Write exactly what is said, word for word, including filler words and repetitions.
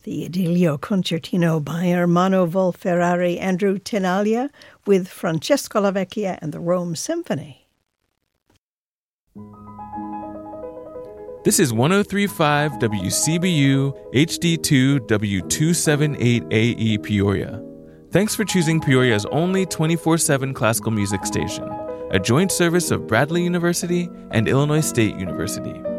The Idilio Concertino by Ermanno Volferrari, Andrew Tenaglia, with Francesco Lavecchia and the Rome Symphony. This is one oh three point five W C B U H D two W two seventy-eight A E Peoria. Thanks for choosing Peoria's only twenty-four seven classical music station, a joint service of Bradley University and Illinois State University.